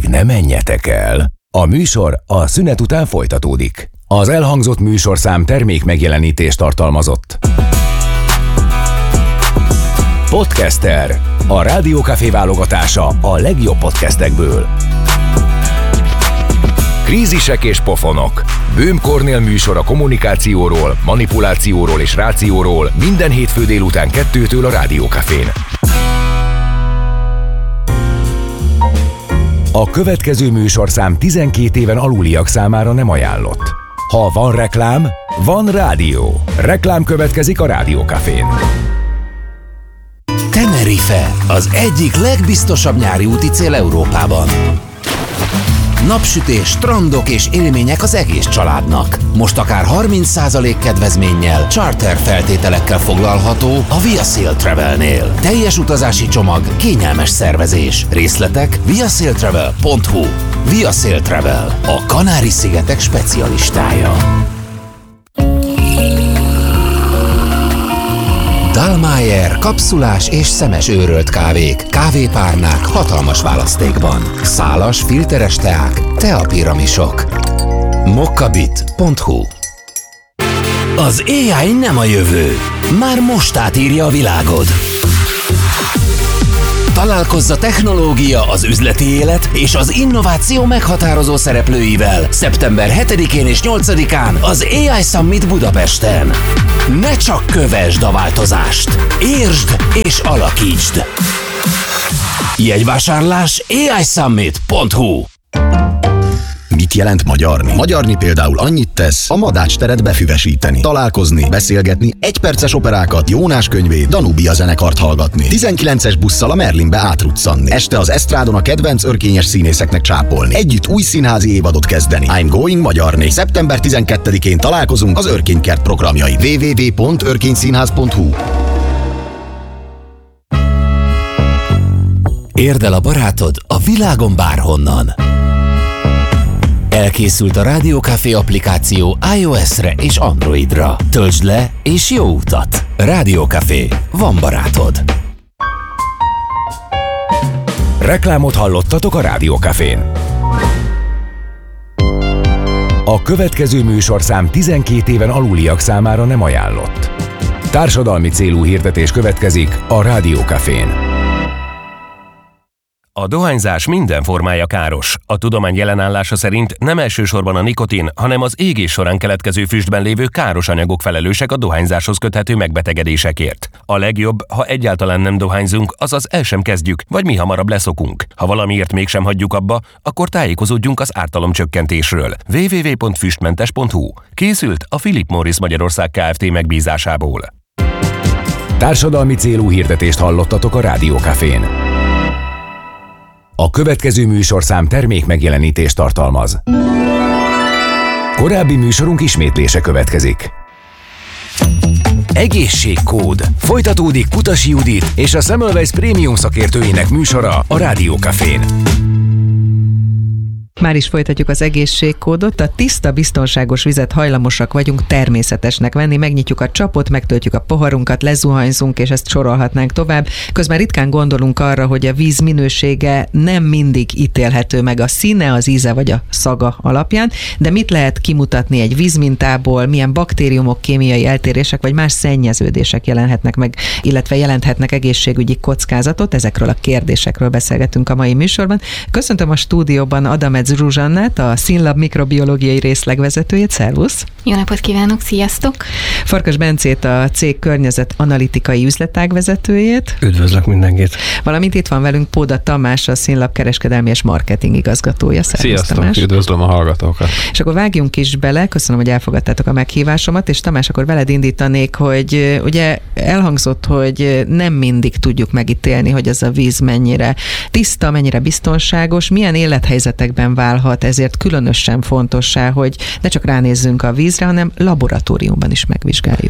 ne menjetek el. A műsor a szünet után folytatódik. Az elhangzott műsorszám termék megjelenítést tartalmazott. Podcaster. A Rádió Café válogatása a legjobb podcastekből. Krízisek és pofonok. Böhm Kornél műsor a kommunikációról, manipulációról és rációról minden hétfő délután 2-től a Rádió Cafén. A következő műsorszám 12 éven aluliak számára nem ajánlott. Ha van reklám, van rádió. Reklám következik a Rádió Cafén. Tenerife, az egyik legbiztosabb nyári úti cél Európában. Napsütés, strandok és élmények az egész családnak. Most akár 30% kedvezménnyel, charter feltételekkel foglalható a Via Sail Travelnél. Teljes utazási csomag, kényelmes szervezés. Részletek viasailtravel.hu. Via Sail Travel, a Kanári-szigetek specialistája. Dallmayr kapszulás és szemes őrölt kávék, kávépárnák hatalmas választékban. Szálas, filteres teák, teapiramisok. mokkabit.hu. Az AI nem a jövő. Már most átírja a világod. Találkozz a technológia, az üzleti élet és az innováció meghatározó szereplőivel szeptember 7-én és 8-án az AI Summit Budapesten. Ne csak kövesd a változást, értsd és alakítsd! Jegyvásárlás aisummit.hu. Mit jelent magyarni? Magyarni például annyit tesz, a Madács teret befüvesíteni, találkozni, beszélgetni, egyperces operákat, Jónás könyvét, Danubia zenekart hallgatni, 19-es busszal a Merlinbe átruccanni, este az esztrádon a kedvenc örkényes színészeknek csápolni, együtt új színházi évadot kezdeni. I'm going magyarni. Szeptember 12-én találkozunk az Örkénykert programjai. www.örkényszínház.hu. Érd el a barátod a világon bárhonnan. Elkészült a Rádió Café applikáció iOS-re és Androidra. Töltsd le és jó utat! Rádió Café. Van barátod. Reklámot hallottatok a Rádió Cafén. A következő műsorszám 12 éven aluliak számára nem ajánlott. Társadalmi célú hirdetés következik a Rádió Cafén. A dohányzás minden formája káros. A tudomány jelenállása szerint nem elsősorban a nikotin, hanem az égés során keletkező füstben lévő káros anyagok felelősek a dohányzáshoz köthető megbetegedésekért. A legjobb, ha egyáltalán nem dohányzunk, azaz el sem kezdjük, vagy mi hamarabb leszokunk. Ha valamiért mégsem hagyjuk abba, akkor tájékozódjunk az ártalomcsökkentésről. www.füstmentes.hu. Készült a Philip Morris Magyarország Kft. Megbízásából. Társadalmi célú hirdetést hallottatok a Rádió Cafén. A következő műsorszám termék megjelenítést tartalmaz. Korábbi műsorunk ismétlése következik. Egészségkód. Folytatódik Kutasi Judit és a Semmelweis Prémium szakértőinek műsora a Rádió Cafén. Már is folytatjuk az egészségkódot. A tiszta, biztonságos vizet hajlamosak vagyunk természetesnek venni. Megnyitjuk a csapot, megtöltjük a poharunkat, lezuhanyzunk, és ezt sorolhatnánk tovább. Közben ritkán gondolunk arra, hogy a víz minősége nem mindig ítélhető meg a színe, az íze vagy a szaga alapján, de mit lehet kimutatni egy vízmintából, milyen baktériumok, kémiai eltérések vagy más szennyeződések jelenhetnek meg, illetve jelenthetnek egészségügyi kockázatot. Ezekről a kérdésekről beszélgetünk a mai műsorban. Köszöntöm a stúdióban Adamec Zsuzsannát, a Színlab mikrobiológiai részlegvezetőjét. Szervusz! Jó napot kívánok, sziasztok! Farkas Bencét, a cég környezet analitikai üzletág vezetőjét. Üdvözlök mindenkit! Valamint itt van velünk Póda Tamás, a Színlab kereskedelmi és marketing igazgatója. Szervusz, sziasztok! Tamás. Üdvözlöm a hallgatókat! És akkor vágjunk is bele, köszönöm, hogy elfogadtátok a meghívásomat, és Tamás, akkor veled indítanék, hogy ugye elhangzott, hogy nem mindig tudjuk megítélni, hogy ez a víz mennyire tiszta, mennyire biztonságos, milyen élethelyzetekben válhat, ezért különösen fontossá, hogy ne csak ránézzünk a vízre, hanem laboratóriumban is megvizsgáljuk.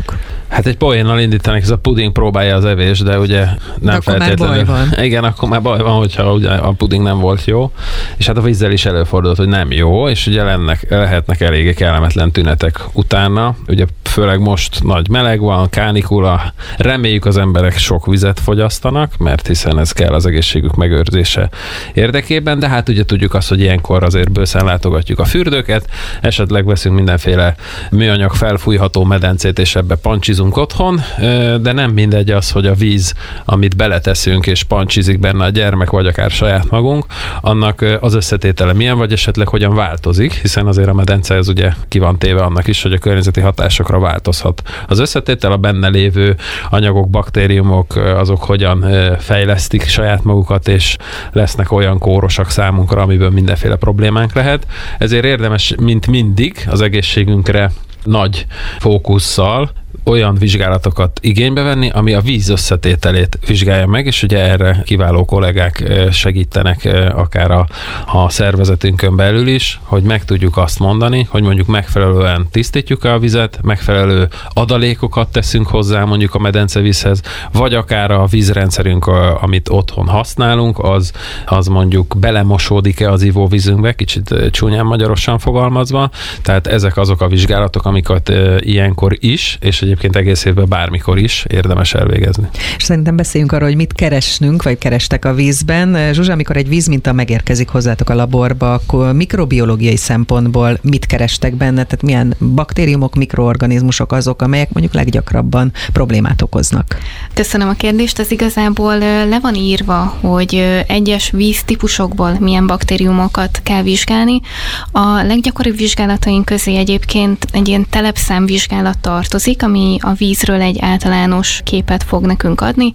Hát egy poénnal indítanak, ez a puding próbálja az evés, de ugye nem feltétlenül. Már baj van. Igen, akkor már baj van, hogyha ugye a puding nem volt jó, és hát a vízzel is előfordult, hogy nem jó, és ugye lehetnek eléggé kellemetlen tünetek utána. Ugye főleg most nagy meleg van, kánikula, reméljük az emberek sok vizet fogyasztanak, mert hiszen ez kell az egészségük megőrzése érdekében, de hát ugye tudjuk azt, hogy ilyenkor azért bőszen látogatjuk a fürdőket, esetleg veszünk mindenféle műanyag felfújható medencét, és ebbe pancsizunk otthon, de nem mindegy az, hogy a víz, amit beleteszünk, és pancsizik benne a gyermek, vagy akár saját magunk, annak az összetétele milyen, vagy esetleg hogyan változik, hiszen azért a medence ez ugye ki van téve annak is, hogy a környezeti hatásokra változhat. Az összetétel, a benne lévő anyagok, baktériumok, azok hogyan fejlesztik saját magukat, és lesznek olyan kórosak számunkra, amiből mindenféle problémánk lehet. Ezért érdemes, mint mindig, az egészségünkre nagy fókusszal olyan vizsgálatokat igénybe venni, ami a víz összetételét vizsgálja meg, és ugye erre kiváló kollégák segítenek akár a szervezetünkön belül is, hogy meg tudjuk azt mondani, hogy mondjuk megfelelően tisztítjuk a vizet, megfelelő adalékokat teszünk hozzá mondjuk a medencevízhez, vagy akár a vízrendszerünk, amit otthon használunk, az mondjuk belemosódik-e az ivóvízünkbe, kicsit csúnyán magyarosan fogalmazva, tehát ezek azok a vizsgálatok, amiket ilyenkor is, és egyébként egész évben bármikor is érdemes elvégezni. És szerintem beszéljünk arról, hogy mit keresnünk, vagy kerestek a vízben. Zsuzsa, amikor egy vízminta megérkezik hozzátok a laborba, akkor mikrobiológiai szempontból mit kerestek benne? Tehát milyen baktériumok, mikroorganizmusok azok, amelyek mondjuk leggyakrabban problémát okoznak? Köszönöm a kérdést. Ez igazából le van írva, hogy egyes víztípusokból milyen baktériumokat kell vizsgálni. A leggyakoribb vizsgálataink közé egyébként egy ilyen telepszámvizsgálat tartozik, ami a vízről egy általános képet fog nekünk adni,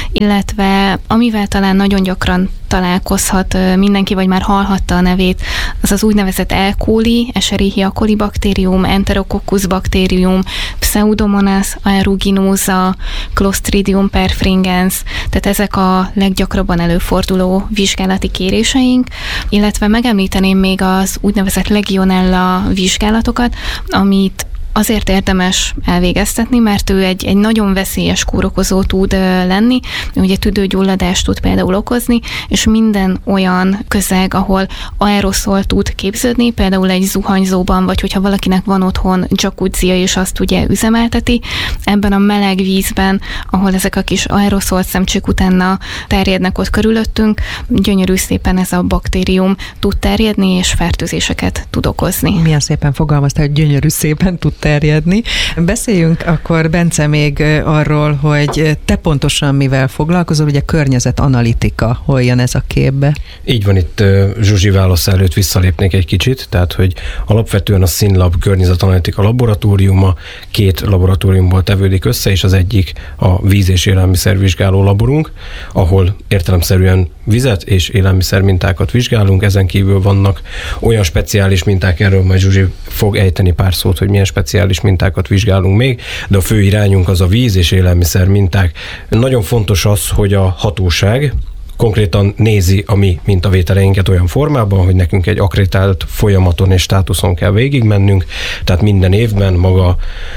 illetve amivel talán nagyon gyakran találkozhat mindenki, vagy már hallhatta a nevét, az az úgynevezett E. coli, Escherichia coli baktérium, Enterococcus baktérium, Pseudomonas aeruginosa, Clostridium perfringens, tehát ezek a leggyakrabban előforduló vizsgálati kéréseink, illetve megemlíteném még az úgynevezett Legionella vizsgálatokat, amit azért érdemes elvégeztetni, mert ő egy nagyon veszélyes kórokozó tud lenni, ugye tüdőgyulladást tud például okozni, és minden olyan közeg, ahol aeroszol tud képződni, például egy zuhanyzóban, vagy hogyha valakinek van otthon jacuzzia, és azt ugye üzemelteti, ebben a meleg vízben, ahol ezek a kis aeroszol szemcsék utána terjednek ott körülöttünk, gyönyörű szépen ez a baktérium tud terjedni, és fertőzéseket tud okozni. Milyen szépen fogalmazta, hogy gyönyörű szépen tud terjedni. Beszéljünk akkor, Bence, még arról, hogy te pontosan mivel foglalkozol, ugye környezetanalitika, hol jön ez a képbe? Így van, itt Zsuzsi válasz előtt visszalépnék egy kicsit, tehát hogy alapvetően a SynLab környezetanalitika laboratóriuma 2 laboratóriumból tevődik össze, és az egyik a víz- és élelmiszervizsgáló laborunk, ahol értelemszerűen vizet és élelmiszer mintákat vizsgálunk, ezen kívül vannak olyan speciális minták, erről majd Zsuzsi fog ejteni pár szót, hogy milyen speciális mintákat vizsgálunk még, de a fő irányunk az a víz és élelmiszer minták. Nagyon fontos az, hogy a hatóság konkrétan nézi a mi mintavételeinket olyan formában, hogy nekünk egy akkreditált folyamaton és státuszon kell végigmennünk, tehát minden évben maga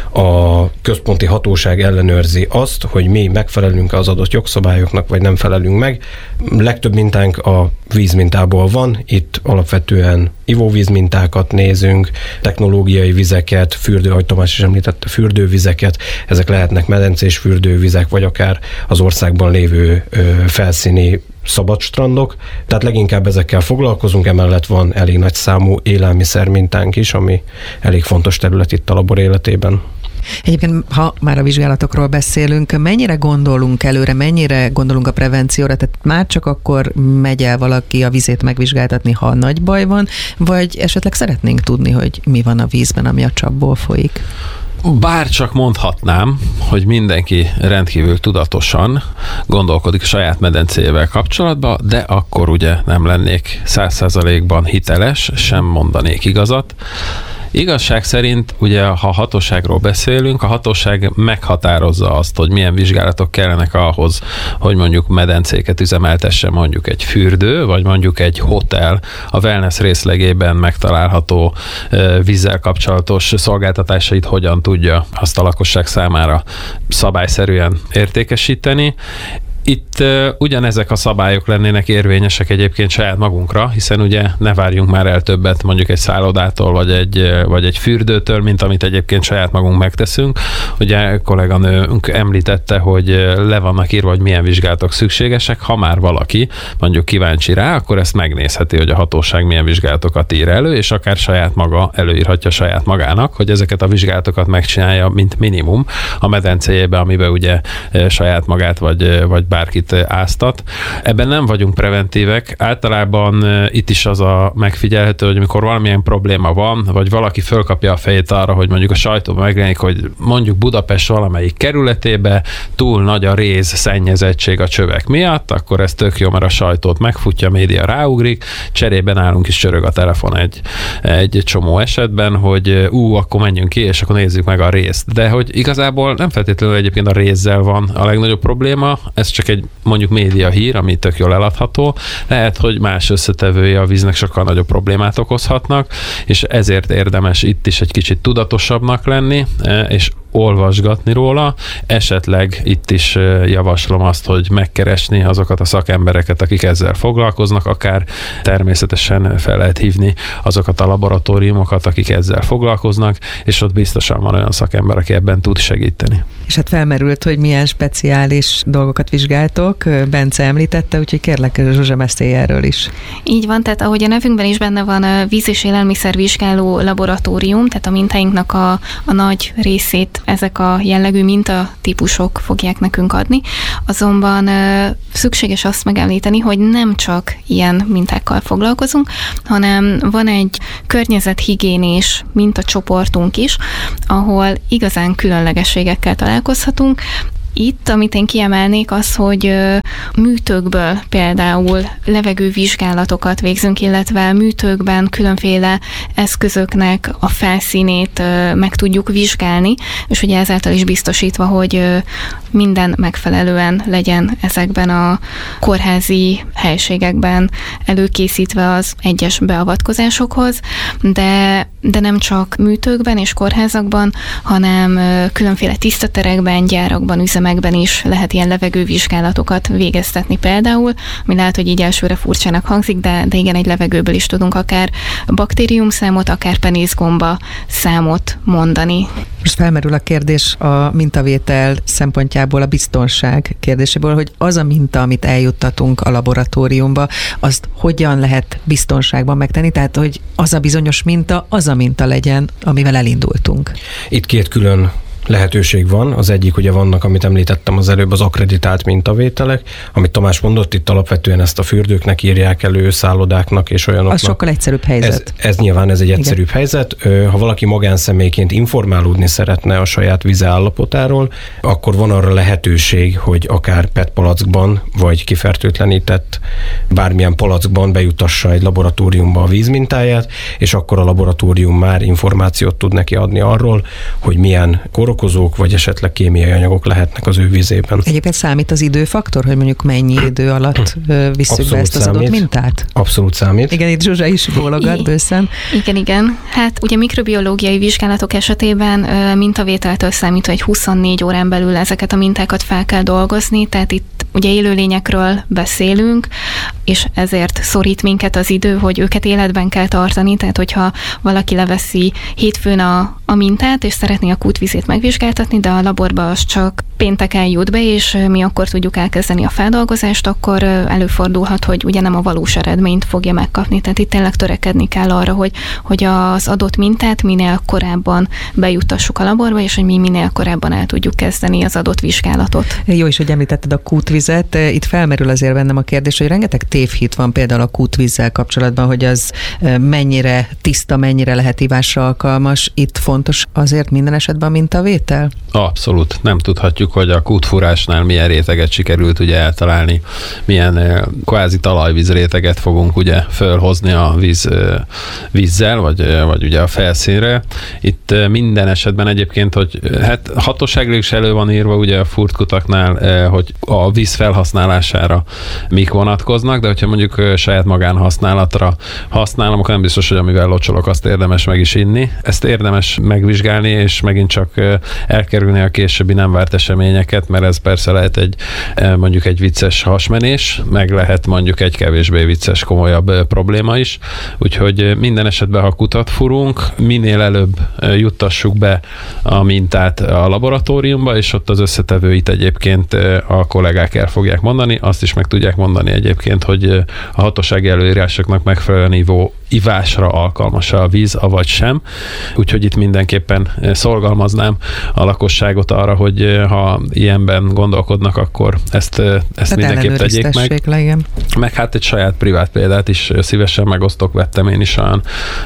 a központi hatóság ellenőrzi azt, hogy mi megfelelünk az adott jogszabályoknak, vagy nem felelünk meg. Legtöbb mintánk a vízmintából van, itt alapvetően ivóvízmintákat nézünk, technológiai vizeket, ahogy Tamás is említette, fürdővizeket, ezek lehetnek medencés fürdővizek, vagy akár az országban lévő felszíni szabad strandok, tehát leginkább ezekkel foglalkozunk, emellett van elég nagy számú élelmiszer mintánk is, ami elég fontos terület itt a labor életében. Egyébként, ha már a vizsgálatokról beszélünk, mennyire gondolunk előre, mennyire gondolunk a prevencióra, tehát már csak akkor megy el valaki a vizét megvizsgáltatni, ha nagy baj van, vagy esetleg szeretnénk tudni, hogy mi van a vízben, ami a csapból folyik? Bár csak mondhatnám, hogy mindenki rendkívül tudatosan gondolkodik a saját medencéjével kapcsolatban, de akkor ugye nem lennék 100%-ban hiteles, sem mondanék igazat. Igazság szerint, ugye, ha hatóságról beszélünk, a hatóság meghatározza azt, hogy milyen vizsgálatok kellenek ahhoz, hogy mondjuk medencéket üzemeltesse mondjuk egy fürdő, vagy mondjuk egy hotel a wellness részlegében megtalálható vízzel kapcsolatos szolgáltatásait hogyan tudja azt a lakosság számára szabályszerűen értékesíteni. Itt ugyanezek a szabályok lennének érvényesek egyébként saját magunkra, hiszen ugye ne várjunk már el többet mondjuk egy szállodától, vagy egy fürdőtől, mint amit egyébként saját magunk megteszünk. Ugye kolléganőnk említette, hogy le vannak írva, hogy milyen vizsgálatok szükségesek. Ha már valaki mondjuk kíváncsi rá, akkor ezt megnézheti, hogy a hatóság milyen vizsgálatokat ír elő, és akár saját maga előírhatja saját magának, hogy ezeket a vizsgálatokat megcsinálja, mint minimum a medencéjébe, amiben ugye saját magát vagy bárkit áztat. Ebben nem vagyunk preventívek. Általában itt is az a megfigyelhető, hogy amikor valamilyen probléma van, vagy valaki fölkapja a fejét arra, hogy mondjuk a sajtóban megjelenik, hogy mondjuk Budapest valamelyik kerületébe túl nagy a réz szennyezettség a csövek miatt, akkor ez tök jó, mert a sajtót megfutja, a média ráugrik, cserében nálunk is csörög a telefon egy csomó esetben, hogy akkor menjünk ki, és akkor nézzük meg a részt. De hogy igazából nem feltétlenül egyébként a rézzel van a legnagyobb probléma, ez csak egy mondjuk média hír, ami tök jól eladható. Lehet, hogy más összetevői a víznek sokkal nagyobb problémát okozhatnak, és ezért érdemes itt is egy kicsit tudatosabbnak lenni, és olvasgatni róla. Esetleg itt is javaslom azt, hogy megkeresni azokat a szakembereket, akik ezzel foglalkoznak, akár természetesen fel lehet hívni azokat a laboratóriumokat, akik ezzel foglalkoznak, és ott biztosan van olyan szakember, aki ebben tud segíteni. És hát felmerült, hogy milyen speciális dolgokat vizsgáltok, Bence említette, úgyhogy kérlek, Zsuzsa, beszélj erről is. Így van, tehát ahogy a nevünkben is benne van a víz- és élelmiszervizsgáló laboratórium, tehát a mintáinknak a nagy részét ezek a jellegű mintatípusok fogják nekünk adni. Azonban szükséges azt megemlíteni, hogy nem csak ilyen mintákkal foglalkozunk, hanem van egy környezethigiénés mintacsoportunk is, ahol igazán különlegességekkel találkozhatunk. Itt, amit én kiemelnék, az, hogy műtőkből például levegővizsgálatokat végzünk, illetve műtőkben különféle eszközöknek a felszínét meg tudjuk vizsgálni, és ugye ezáltal is biztosítva, hogy minden megfelelően legyen ezekben a kórházi helységekben előkészítve az egyes beavatkozásokhoz, de nem csak műtőkben és kórházakban, hanem különféle tisztaterekben, gyárakban, üzemekben is lehet ilyen levegővizsgálatokat végeztetni például, ami lehet, hogy így elsőre furcsának hangzik, de igen, egy levegőből is tudunk akár baktériumszámot, akár penészgomba számot mondani. Most felmerül a kérdés a mintavétel szempontjából, a biztonság kérdéséből, hogy az a minta, amit eljuttatunk a laboratóriumba, azt hogyan lehet biztonságban megtenni, tehát hogy az a bizonyos minta, az a minta legyen, amivel elindultunk. Itt két külön lehetőség van. Az egyik, ugye vannak, amit említettem az előbb, az akkreditált mintavételek, amit Tamás mondott, itt alapvetően ezt a fürdőknek írják elő, szállodáknak és olyanoknak. Az sokkal egyszerűbb helyzet. Ez nyilván egy egyszerűbb helyzet. Ha valaki magánszemélyként informálódni szeretne a saját vize állapotáról, akkor van arra lehetőség, hogy akár PET palackban, vagy kifertőtlenített bármilyen palackban bejutassa egy laboratóriumba a vízmintáját, és akkor a laboratórium már információt tud neki adni arról, hogy milyen kórokozók, vagy esetleg kémiai anyagok lehetnek az ő vízében. Egyébként számít az időfaktor, hogy mondjuk mennyi idő alatt visszük be ezt az adott mintát? Abszolút számít. Igen, itt Zsuzsa is bólogat bőszen. Igen. Hát ugye mikrobiológiai vizsgálatok esetében mintavételtől számítva egy 24 órán belül ezeket a mintákat fel kell dolgozni, tehát itt ugye élőlényekről beszélünk, és ezért szorít minket az idő, hogy őket életben kell tartani, tehát hogyha valaki leveszi hétfőn a mintát, és szeretné a kútvizét megvizsgáltatni, de a laborba az csak pénteken jut be, és mi akkor tudjuk elkezdeni a feldolgozást, akkor előfordulhat, hogy ugye nem a valós eredményt fogja megkapni. Tehát itt tényleg törekedni kell arra, hogy az adott mintát minél korábban bejuttassuk a laborba, és hogy mi minél korábban el tudjuk kezdeni az adott vizsgálatot. Jó is, hogy említetted a kútvizet, kútvizet. Itt felmerül azért bennem a kérdés, hogy rengeteg tévhit van például a kútvízzel kapcsolatban, hogy az mennyire tiszta, mennyire lehet ivásra alkalmas. Itt fontos azért minden esetben a mintavétel? Abszolút. Nem tudhatjuk, hogy a kútfúrásnál milyen réteget sikerült ugye eltalálni, milyen kvázi talajvíz réteget fogunk ugye fölhozni a vízzel, vagy ugye a felszínre. Itt minden esetben egyébként, hogy hát hatóságról is elő van írva ugye a fúrtkutaknál, hogy a víz felhasználására mik vonatkoznak, de hogyha mondjuk saját magánhasználatra használom, akkor nem biztos, hogy amivel locsolok, azt érdemes meg is inni. Ezt érdemes megvizsgálni, és megint csak elkerülni a későbbi nem várt eseményeket, mert ez persze lehet mondjuk egy vicces hasmenés, meg lehet mondjuk egy kevésbé vicces, komolyabb probléma is. Úgyhogy minden esetben, ha kutat furunk, minél előbb juttassuk be a mintát a laboratóriumba, és ott az összetevőit egyébként a kollégák el fogják mondani. Azt is meg tudják mondani egyébként, hogy a hatósági előírásoknak megfelelően ivásra alkalmas a víz, avagy sem. Úgyhogy itt mindenképpen szorgalmaznám a lakosságot arra, hogy ha ilyenben gondolkodnak, akkor ezt mindenképp tegyék meg. Igen. Meg hát egy saját privát példát is szívesen megosztok, vettem én is olyan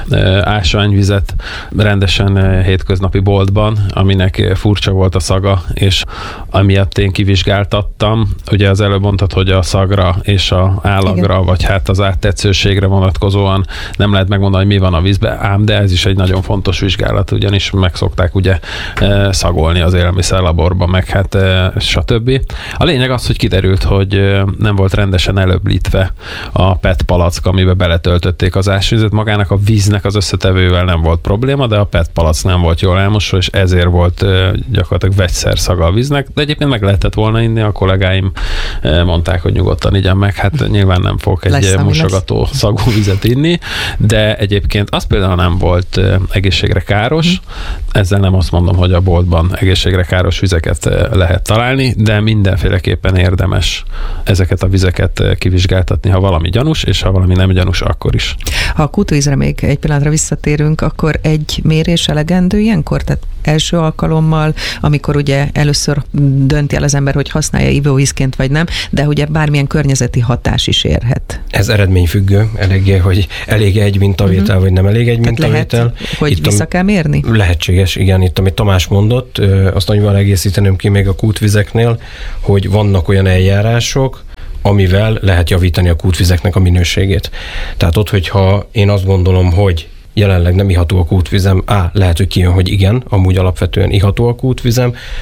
ásványvizet rendesen hétköznapi boltban, aminek furcsa volt a szaga, és amiatt én kivizsgáltattam. Ugye az előbb mondtad, hogy a szagra és a állagra, igen, vagy hát az áttetszőségre vonatkozóan nem lehet megmondani, hogy mi van a vízben, ám de ez is egy nagyon fontos vizsgálat, ugyanis meg szokták ugye szagolni az élelmiszerlaborban, meg hát stb. A lényeg az, hogy kiderült, hogy nem volt rendesen előblítve a PET palack, amiben beletöltötték az ásványvizet. Magának a víznek az összetevővel nem volt probléma, de a PET palack nem volt jól elmosva, és ezért volt gyakorlatilag vegyszer szaga a víznek, de egyébként meg lehetett volna inni, a kollégáim mondták, hogy nyugodtan igyen meg, hát nyilván nem fogok egy mosogató szagú vizet inni, de egyébként az például nem volt egészségre káros, ezzel nem azt mondom, hogy a boltban egészségre káros vizeket lehet találni, de mindenféleképpen érdemes ezeket a vizeket kivizsgáltatni, ha valami gyanús, és ha valami nem gyanús, akkor is. Ha a kútvízre még egy pillanatra visszatérünk, akkor egy mérés elegendő ilyenkor? Tehát első alkalommal, amikor ugye először dönti el az ember, hogy használja ivóvízként vagy nem, de ugye bármilyen környezeti hatás is érhet. Ez eredményfüggő, hogy elég egy mintavétel, vagy nem elég egy mintavétel. Lehet, hogy itt vissza kell mérni? Lehetséges, igen. Itt, amit Tamás mondott, azt nagyban egészíteném ki még a kútvizeknél, hogy vannak olyan eljárások, amivel lehet javítani a kútvizeknek a minőségét. Tehát ott, hogyha én azt gondolom, hogy jelenleg nem iható a kútvizem, lehet, hogy kijön, hogy igen, amúgy alapvetően iható a kútvizem,